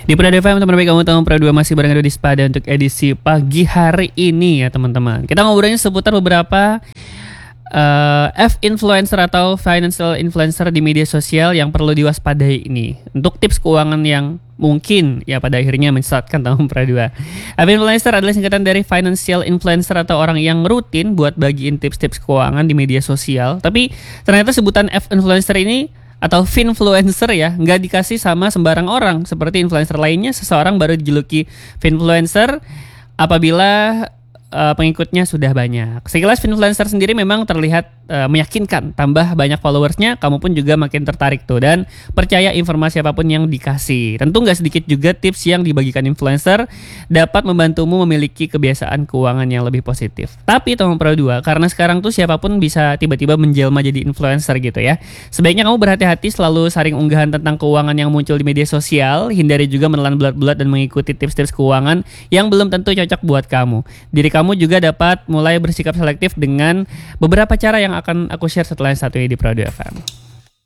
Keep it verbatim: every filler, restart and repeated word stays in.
Di Prado F M, teman baik kamu tahu Prado masih bareng Ado Dispada untuk edisi pagi hari ini ya teman-teman. Kita ngobrolnya seputar beberapa uh, F-influencer atau financial influencer di media sosial yang perlu diwaspadai ini. Untuk tips keuangan yang mungkin ya pada akhirnya menyesatkan tahun Prado. F-influencer adalah singkatan dari financial influencer atau orang yang rutin buat bagiin tips-tips keuangan di media sosial. Tapi ternyata sebutan F-influencer ini atau finfluencer ya nggak dikasih sama sembarang orang. Seperti influencer lainnya, seseorang baru dijuluki finfluencer apabila uh, pengikutnya sudah banyak. Sekilas finfluencer sendiri memang terlihat uh, meyakinkan. Tambah banyak followersnya, kamu pun juga makin tertarik tuh dan percaya informasi apapun yang dikasih. Tentu nggak sedikit juga tips yang dibagikan influencer dapat membantumu memiliki kebiasaan keuangan yang lebih positif. Tapi teman Pro dua, karena sekarang tuh siapapun bisa tiba-tiba menjelma jadi influencer gitu ya. Sebaiknya kamu berhati-hati selalu saring unggahan tentang keuangan yang muncul di media sosial. Hindari juga menelan bulat-bulat dan mengikuti tips-tips keuangan yang belum tentu cocok buat kamu. Diri kamu juga dapat mulai bersikap selektif dengan beberapa cara yang akan aku share setelah yang satu ini di Prado F M.